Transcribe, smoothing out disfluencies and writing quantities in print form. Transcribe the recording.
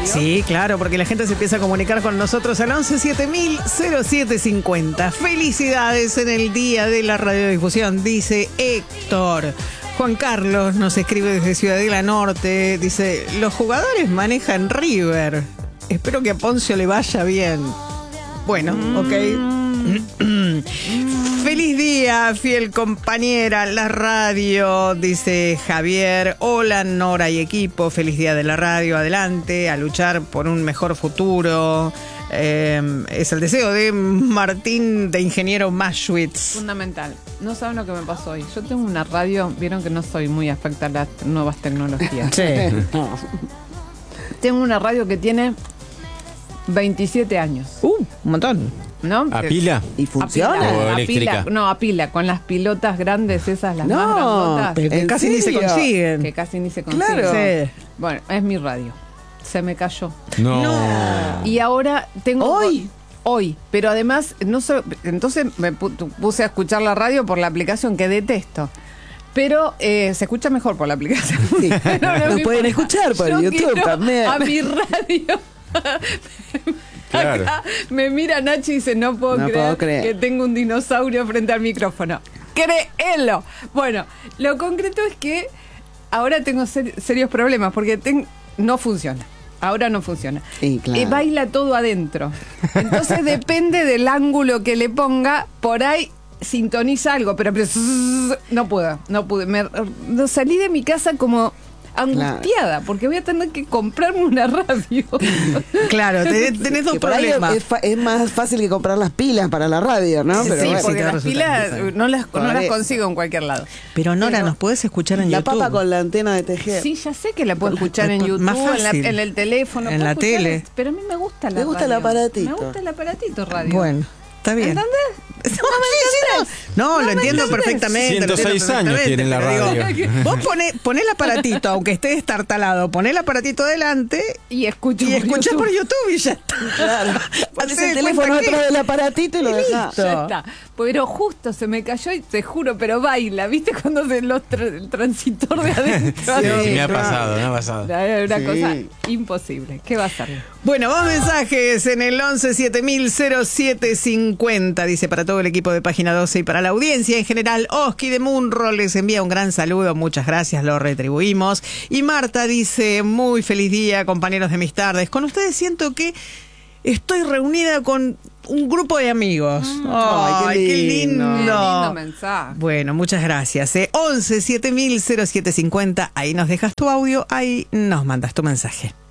Sí, claro, porque la gente se empieza a comunicar con nosotros al 11 7000 0750. Felicidades en el día de la radiodifusión, dice Héctor. Juan Carlos nos escribe desde Ciudadela Norte, dice, los jugadores manejan River. Espero que a Poncio le vaya bien. Bueno, ok. Feliz día, fiel compañera, la radio, dice Javier. Hola, Nora y equipo, feliz día de la radio, adelante, a luchar por un mejor futuro. Es el deseo de Martín, de Ingeniero Maschwitz. Fundamental. No saben lo que me pasó hoy. Yo tengo una radio, vieron que no soy muy afecta a las nuevas tecnologías. Sí. Tengo una radio que tiene 27 años. Un montón. ¿No? ¿A pila? ¿Y funciona? ¿O A eléctrica? pila, no, a pila, con las pilotas grandes esas, las más grandotas, Pero que ¿En casi ni se serio? consiguen. que casi ni se consiguen. Claro. Sí. Bueno, es mi radio. Se me cayó. No. Y ahora tengo... ¿Hoy? Hoy. Pero además, no sé, entonces me puse a escuchar la radio por la aplicación que detesto. Pero se escucha mejor por la aplicación. Sí. No Nos me pueden importa. escuchar por Yo YouTube quiero también. A mi radio. Claro. Acá me mira Nachi y dice, no puedo creer que tengo un dinosaurio frente al micrófono. ¡Créelo! Bueno, lo concreto es que ahora tengo serios problemas porque no funciona. Ahora no funciona. Sí, claro. Baila todo adentro. Entonces depende del ángulo que le ponga, por ahí sintoniza algo, pero no pude. Salí de mi casa como angustiada, porque voy a tener que comprarme una radio. Claro, tenés dos Que por ahí problemas. es más fácil que comprar las pilas para la radio, ¿no? Sí, Pero sí, bueno. Porque te va a las resultar pilas difícil. no las Por consigo en cualquier lado. Pero Nora, Pero- nos podés escuchar en La YouTube. papa con la antena de tejer. Sí, ya sé que la puedo escuchar en YouTube, Más fácil. en el teléfono. En puedo la escuchar, tele. Pero a mí me gusta la ¿Te gusta el radio. aparatito? Me gusta el aparatito radio. Bueno, está bien. ¿Entendés? No, lo me entiendo entendés. perfectamente. lo 106 entiendo años tiene la perfectamente, radio. pero digo, vos poné el aparatito, aunque esté destartalado, poné el aparatito delante Y escucho y escuchás YouTube. por YouTube y ya está. Claro. Pones Hacé el de teléfono cuenta que- atrás del aparatito y lo dejás. Ya está. Pero justo se me cayó y te juro, pero baila. ¿Viste cuando el transitor de adentro? Sí, me ha pasado. Una Sí. cosa imposible. ¿Qué va a hacer? Bueno, más mensajes en el 11 7000 0750, dice para todo el equipo de Página 12 y para la audiencia en general. Oski de Munro les envía un gran saludo, muchas gracias, lo retribuimos. Y Marta dice, muy feliz día, compañeros de mis tardes. Con ustedes siento que estoy reunida con un grupo de amigos. Ay, qué lindo. Qué lindo mensaje. Bueno, muchas gracias. 11 7000 0750, ahí nos dejas tu audio, ahí nos mandas tu mensaje.